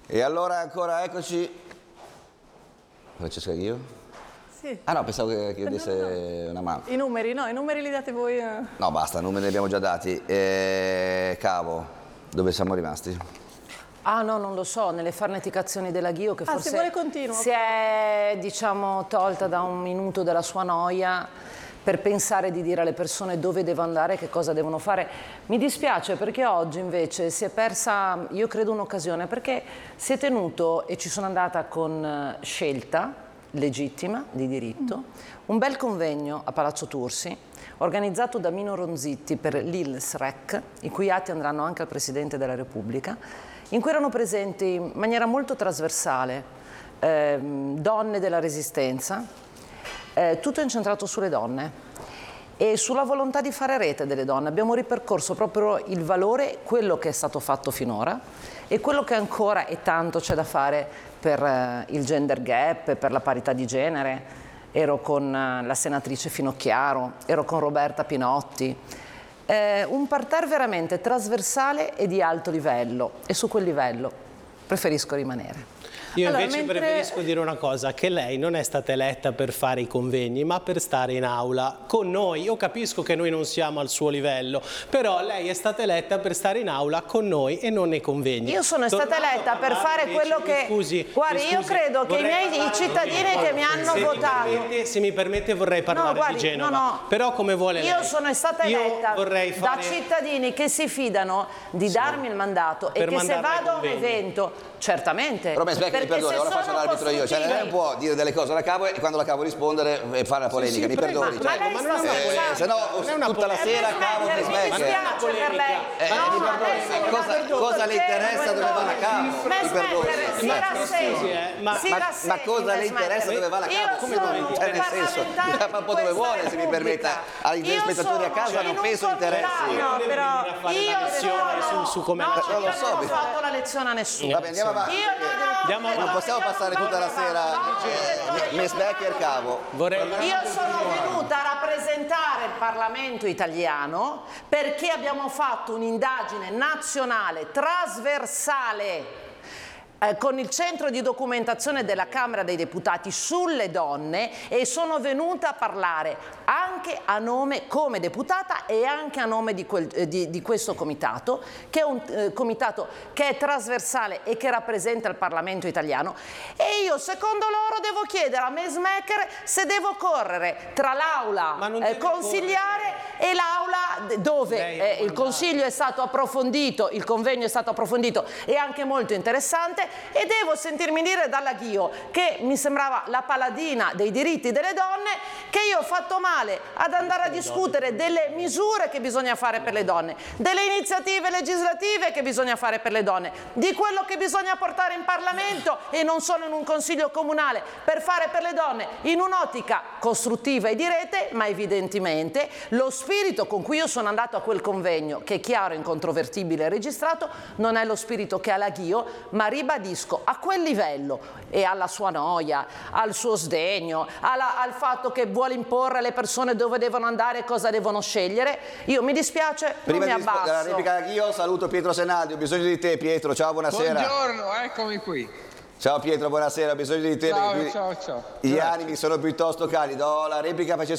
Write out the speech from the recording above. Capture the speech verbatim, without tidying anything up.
E allora ancora eccoci. Francesca Ghio? Sì. Ah no, pensavo che chiedesse no, no, no. una mano. I numeri, no, i numeri li date voi. Eh. No, basta, i numeri li abbiamo già dati. E... Cavo, dove siamo rimasti? Ah no, non lo so, nelle farneticazioni della Ghio che ah, forse se vuole continuo. si è, diciamo, tolta da un minuto della sua noia per pensare di dire alle persone dove devo andare e che cosa devono fare. Mi dispiace perché oggi invece si è persa, io credo, un'occasione, perché si è tenuto, e ci sono andata con scelta legittima, di diritto, mm. un bel convegno a Palazzo Tursi, organizzato da Mino Ronzitti per l'I L S R E C, i cui atti andranno anche al Presidente della Repubblica, in cui erano presenti in maniera molto trasversale eh, donne della Resistenza, eh, tutto incentrato sulle donne e sulla volontà di fare rete delle donne. Abbiamo ripercorso proprio il valore, quello che è stato fatto finora e quello che ancora e tanto c'è da fare per eh, il gender gap, per la parità di genere. Ero con eh, la senatrice Finocchiaro, ero con Roberta Pinotti. Eh, un parterre veramente trasversale e di alto livello, e su quel livello preferisco rimanere. Io allora, invece mentre... preferisco dire una cosa, che lei non è stata eletta per fare i convegni, ma per stare in aula con noi. Io capisco che noi non siamo al suo livello, però lei è stata eletta per stare in aula con noi e non nei convegni. Io sono stata eletta per fare invece, quello che... Scusi, guardi, scusi, io credo che i miei i cittadini che mi hanno se votato... Mi permette, se mi permette vorrei parlare no, guardi, di Genova, no, no. però come vuole lei. Io sono stata eletta fare... da cittadini che si fidano di sì. darmi il mandato per e che se vado a un convegni. evento, certamente... Però mi mi perdoni, ora faccio l'arbitro io, cioè lei non può dire delle cose alla Cavo e quando la Cavo rispondere e fare la polemica, sì, sì, mi perdoni, ma, cioè, ma non è eh, se no tutta la sera Cavo mi smette. Mi dispiace per lei. Eh, no, mi perdoni, cosa, cosa le interessa dove va la Cavo? Mi perdoni. Si rassegni, ma, si ma, rassegni, ma cosa le interessa dove va la Cavo? Come non cioè, nel senso, fa un po' dove vuole, se mi permetta. Ai telespettatori a casa non penso interessi. No, però io sono su come no, non lo so, non ho fatto la lezione a nessuno. Vabbè, andiamo avanti. Io non, ho, non possiamo passare tutta la sera Miss Becker Cavo. Io sono venuta a rappresentare il Parlamento italiano perché abbiamo fatto un'indagine nazionale trasversale Eh, con il centro di documentazione della Camera dei Deputati sulle donne e sono venuta a parlare anche a nome, come deputata e anche a nome di, quel, eh, di, di questo comitato, che è un eh, comitato che è trasversale e che rappresenta il Parlamento italiano, e io secondo loro devo chiedere a Miss Becker se devo correre tra l'aula eh, consigliare e l'aula dove eh, il consiglio è stato approfondito, il convegno è stato approfondito e anche molto interessante. E devo sentirmi dire dalla Ghio, che mi sembrava la paladina dei diritti delle donne, che io ho fatto male ad andare a discutere delle misure che bisogna fare per le donne, delle iniziative legislative che bisogna fare per le donne, di quello che bisogna portare in Parlamento e non solo in un consiglio comunale per fare per le donne in un'ottica costruttiva e di rete, ma evidentemente lo spirito con cui io sono andato a quel convegno, che è chiaro, incontrovertibile e registrato, non è lo spirito che ha la Ghio, ma ribadisco a quel livello e alla sua noia, al suo sdegno, alla, al fatto che vuole imporre alle persone dove devono andare e cosa devono scegliere, io mi dispiace, prima non mi di abbasso. Prima di replica io saluto Pietro Senaldi, ho bisogno di te Pietro, ciao, buonasera. Buongiorno, eccomi qui. Ciao Pietro, buonasera, ho bisogno di te. Ciao, perché ciao, ciao. Gli Grazie. animi sono piuttosto caldi, do la replica a